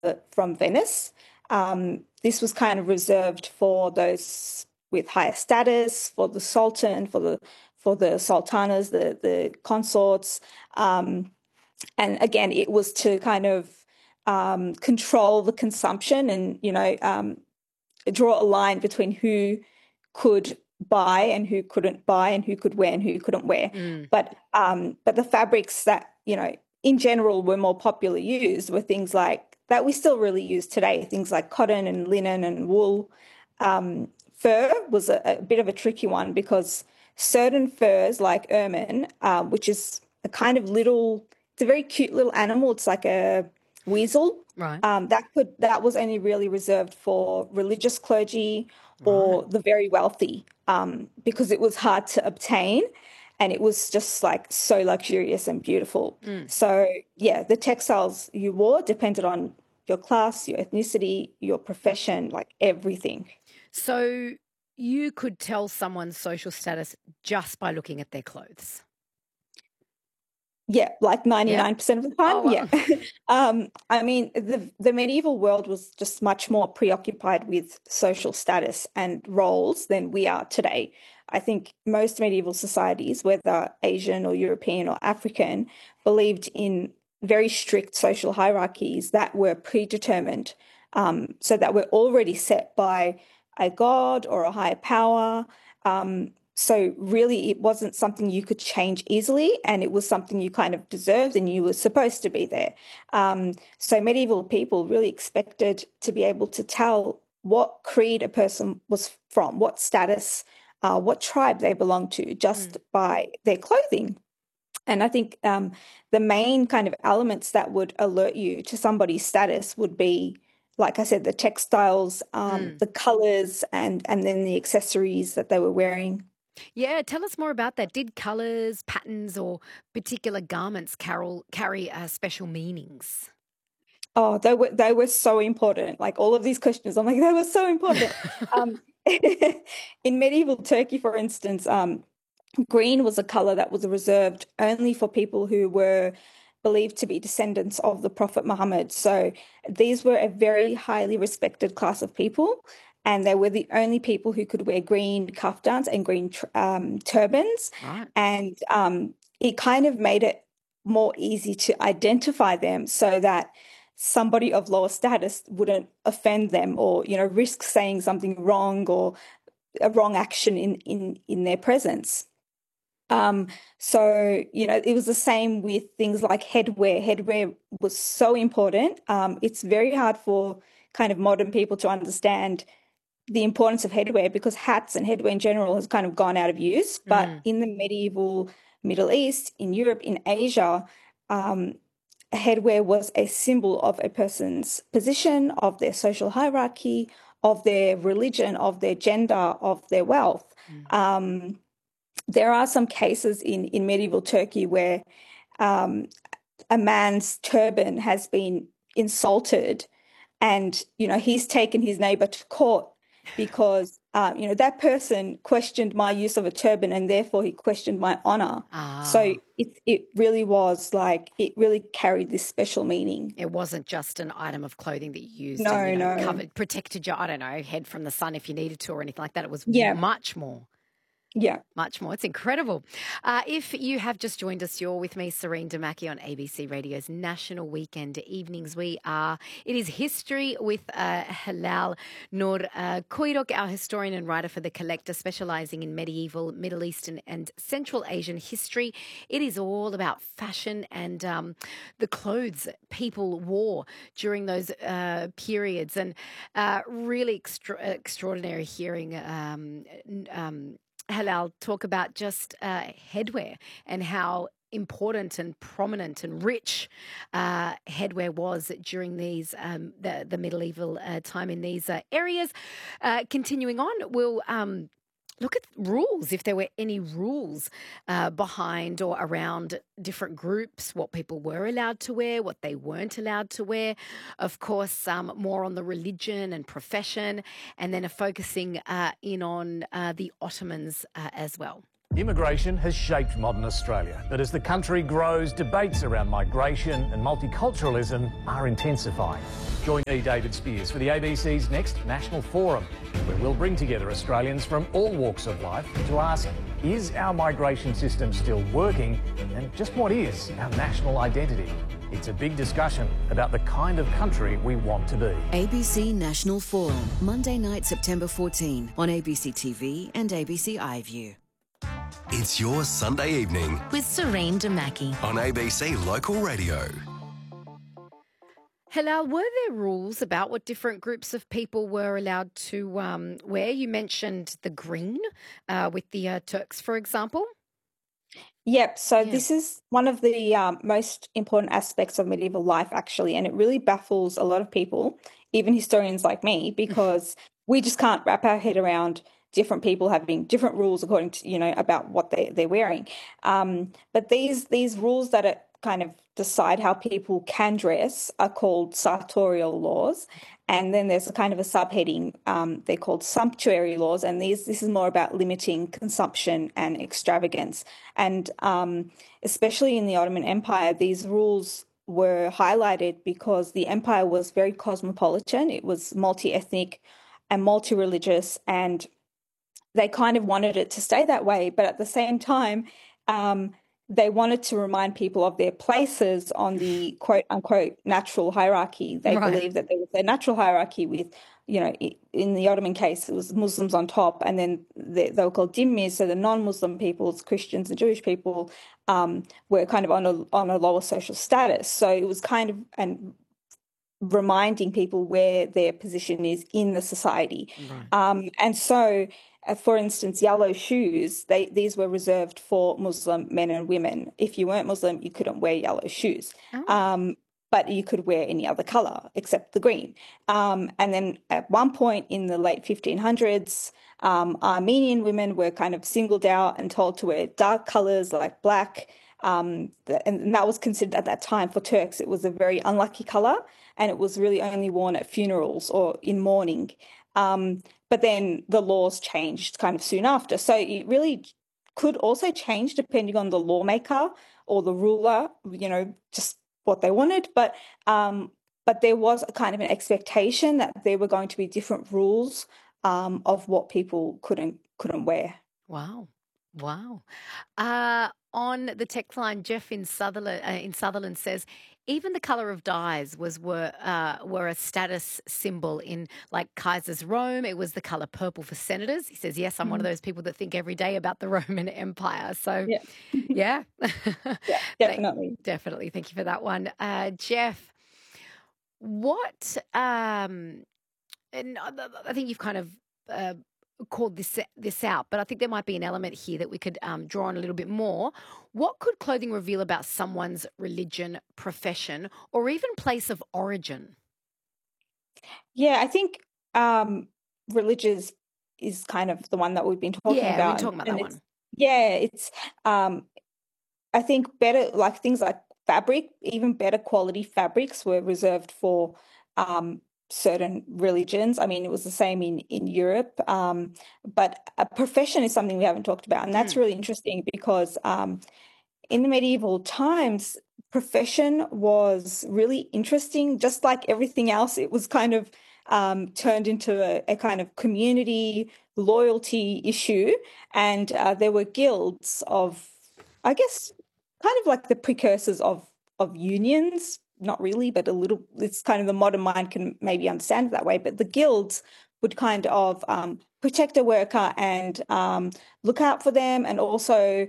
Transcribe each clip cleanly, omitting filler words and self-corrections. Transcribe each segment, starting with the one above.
from Venice. This was kind of reserved for those with higher status, for the Sultan, for the sultanas, the consorts. And again, it was to kind of control the consumption and, draw a line between who could buy and who couldn't buy and who could wear and who couldn't wear. Mm. But the fabrics that, in general were more popularly used were things like that we still really use today, things like cotton and linen and wool. Fur was a bit of a tricky one because certain furs like ermine, which is a kind of it's a very cute little animal. It's like a weasel. Right. That was only really reserved for religious clergy or the very wealthy, because it was hard to obtain and it was just like so luxurious and beautiful. So yeah, the textiles you wore depended on your class, your ethnicity, your profession, like everything. So you could tell someone's social status just by looking at their clothes. Yeah, like Yeah. 99% of the time. Oh, wow. Yeah. I mean, the medieval world was just much more preoccupied with social status and roles than we are today. I think most medieval societies, whether Asian or European or African, believed in very strict social hierarchies that were predetermined, so that were already set by a god or a higher power. So really, it wasn't something you could change easily, and it was something you kind of deserved, and you were supposed to be there. So medieval people really expected to be able to tell what creed a person was from, what status, what tribe they belonged to, just by their clothing. And I think the main kind of elements that would alert you to somebody's status would be, like I said, the textiles, the colors, and then the accessories that they were wearing. Yeah, tell us more about that. Did colours, patterns, or particular garments carry special meanings? Oh, they were so important. Like all of these questions, I'm like, they were so important. Um, in medieval Turkey, for instance, green was a color that was reserved only for people who were believed to be descendants of the Prophet Muhammad. So these were a very highly respected class of people, and they were the only people who could wear green kaftans and green turbans. Right. And it kind of made it more easy to identify them so that somebody of lower status wouldn't offend them or, risk saying something wrong or a wrong action in their presence. So, it was the same with things like headwear. Headwear was so important. It's very hard for kind of modern people to understand the importance of headwear because hats and headwear in general has kind of gone out of use. But in the medieval Middle East, in Europe, in Asia, headwear was a symbol of a person's position, of their social hierarchy, of their religion, of their gender, of their wealth. There are some cases in medieval Turkey where a man's turban has been insulted and, he's taken his neighbor to court because, that person questioned my use of a turban and therefore he questioned my honor. So Ah, it really was like, it really carried this special meaning. it wasn't just an item of clothing that you used and, No, no. protected your, I don't know, head from the sun if you needed to or anything like that. It was Yeah, much more. yeah. Much more. It's incredible. If you have just joined us, you're with me, Serene Damaki, on ABC Radio's National Weekend Evenings. It is History with Halal Noor Koirok, our historian and writer for The Collector, specialising in medieval, Middle Eastern and Central Asian history. It is all about fashion and the clothes people wore during those periods, and really extraordinary hearing Halal talk about just headwear and how important and prominent and rich headwear was during these the medieval time in these areas. Continuing on, we'll look at rules, if there were any rules behind or around different groups, what people were allowed to wear, what they weren't allowed to wear. Of course, more on the religion and profession, and then focusing in on the Ottomans as well. Immigration has shaped modern Australia, but as the country grows, debates around migration and multiculturalism are intensifying. Join me, David Spears, for the ABC's next National Forum, where we'll bring together Australians from all walks of life to ask, is our migration system still working? And just what is our national identity? It's a big discussion about the kind of country we want to be. ABC National Forum, Monday night, September 14, on ABC TV and ABC iView. It's your Sunday evening With Serene Damaki. on ABC Local Radio. Hello, were there rules about what different groups of people were allowed to wear? You mentioned the green with the Turks, for example. Yep. So this is one of the most important aspects of medieval life, actually, and it really baffles a lot of people, even historians like me, because we just can't wrap our head around different people having different rules according to, about what they're wearing. But these rules that are kind of decide how people can dress are called sartorial laws. And then there's a kind of a subheading, they're called sumptuary laws. And this is more about limiting consumption and extravagance. And especially in the Ottoman Empire, these rules were highlighted because the empire was very cosmopolitan. It was multi-ethnic and multi-religious, and they kind of wanted it to stay that way. But at the same time, they wanted to remind people of their places on the quote unquote natural hierarchy. They believed that there was a natural hierarchy with, in the Ottoman case, it was Muslims on top, and then they were called dhimmis, so the non-Muslim peoples, Christians and Jewish people, were kind of on a lower social status. So it was kind of reminding people where their position is in the society. And so, for instance, yellow shoes, these were reserved for Muslim men and women. If you weren't Muslim, you couldn't wear yellow shoes. But you could wear any other colour except the green. And then at one point in the late 1500s, Armenian women were kind of singled out and told to wear dark colours like black. And that was considered at that time for Turks, it was a very unlucky colour, and it was really only worn at funerals or in mourning. But then the laws changed kind of soon after. So it really could also change depending on the lawmaker or the ruler, just what they wanted. But there was a kind of an expectation that there were going to be different rules of what people couldn't wear. Wow. On the text line, Jeff in Sutherland says, even the colour of dyes were a status symbol in like Kaiser's Rome. It was the colour purple for senators. He says, yes, I'm one of those people that think every day about the Roman Empire. So, yeah. Definitely. Definitely. Thank you for that one. Jeff, what, and I think you've kind of called this out, but I think there might be an element here that we could draw on a little bit more. What could clothing reveal about someone's religion, profession, or even place of origin? Yeah, I think religious is kind of the one that we've been talking about. Yeah, we've been talking about that one. It's I think better, like things like fabric, even better quality fabrics were reserved for certain religions. I mean, it was the same in Europe, but a profession is something we haven't talked about, and that's really interesting because in the medieval times, profession was really interesting. Just like everything else, it was kind of turned into a kind of community loyalty issue, and there were guilds of, I guess, kind of like the precursors of unions. Not really, but a little. It's kind of the modern mind can maybe understand it that way. But the guilds would kind of protect a worker and look out for them, and also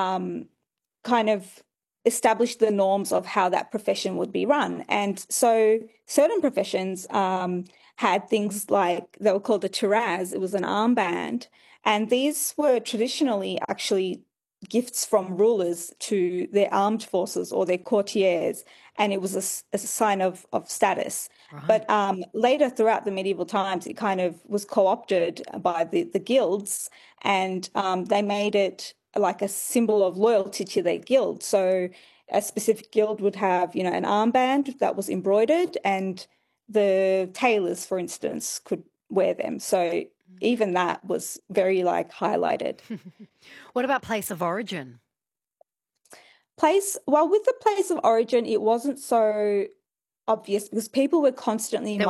kind of establish the norms of how that profession would be run. And so certain professions had things like, they were called a tiraz. It was an armband, and these were traditionally actually gifts from rulers to their armed forces or their courtiers, and it was a sign of status. Right. But later throughout the medieval times, it kind of was co-opted by the guilds, and they made it like a symbol of loyalty to their guild. So a specific guild would have, an armband that was embroidered, and the tailors, for instance, could wear them. So even that was very highlighted. What about place of origin? With the place of origin, it wasn't so obvious because people were constantly There